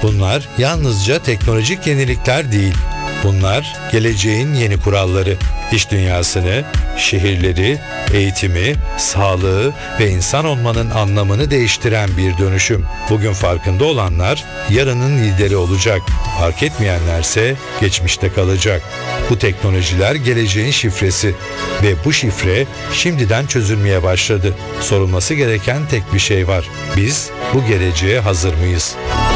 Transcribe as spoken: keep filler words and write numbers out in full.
Bunlar yalnızca teknolojik yenilikler değil. Bunlar geleceğin yeni kuralları. İş dünyasını, şehirleri, eğitimi, sağlığı ve insan olmanın anlamını değiştiren bir dönüşüm. Bugün farkında olanlar yarının lideri olacak. Fark etmeyenlerse geçmişte kalacak. Bu teknolojiler geleceğin şifresi ve bu şifre şimdiden çözülmeye başladı. Sorulması gereken tek bir şey var. Biz bu geleceğe hazır mıyız?